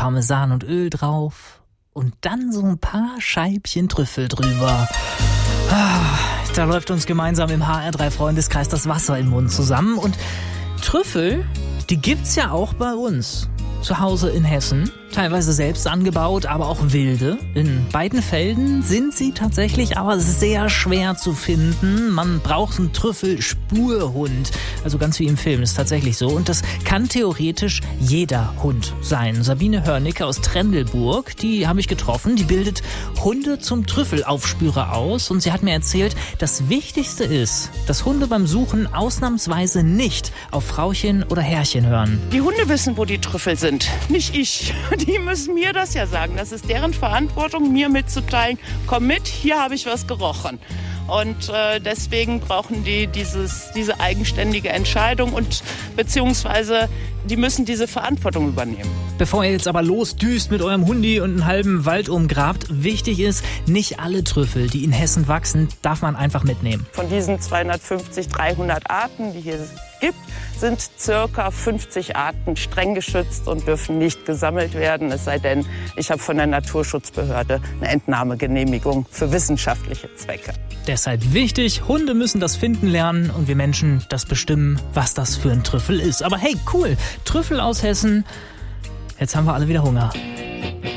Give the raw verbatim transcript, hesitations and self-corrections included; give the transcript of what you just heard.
Parmesan und Öl drauf und dann so ein paar Scheibchen Trüffel drüber. Ah, da läuft uns gemeinsam im H R drei Freundeskreis das Wasser im Mund zusammen. Und Trüffel, die gibt's ja auch bei uns. Zu Hause in Hessen, teilweise selbst angebaut, aber auch wilde. In beiden Fällen sind sie tatsächlich aber sehr schwer zu finden. Man braucht einen Trüffelspurhund, also ganz wie im Film, ist tatsächlich so. Und das kann theoretisch jeder Hund sein. Sabine Hörnicke aus Trendelburg, die habe ich getroffen, die bildet Hunde zum Trüffelaufspürer aus. Und sie hat mir erzählt, das Wichtigste ist, dass Hunde beim Suchen ausnahmsweise nicht auf Frauchen oder Herrchen hören. Die Hunde wissen, wo die Trüffel sind. Nicht ich. Die müssen mir das ja sagen. Das ist deren Verantwortung, mir mitzuteilen, komm mit, hier habe ich was gerochen. Und äh, deswegen brauchen die dieses, diese eigenständige Entscheidung und beziehungsweise die müssen diese Verantwortung übernehmen. Bevor ihr jetzt aber losdüst mit eurem Hundi und einen halben Wald umgrabt, wichtig ist, nicht alle Trüffel, die in Hessen wachsen, darf man einfach mitnehmen. Von diesen zweihundertfünfzig, dreihundert Arten, die hier gibt, sind circa fünfzig Arten streng geschützt und dürfen nicht gesammelt werden. Es sei denn, ich habe von der Naturschutzbehörde eine Entnahmegenehmigung für wissenschaftliche Zwecke. Deshalb wichtig, Hunde müssen das finden lernen und wir Menschen das bestimmen, was das für ein Trüffel ist. Aber hey, cool, Trüffel aus Hessen. Jetzt haben wir alle wieder Hunger.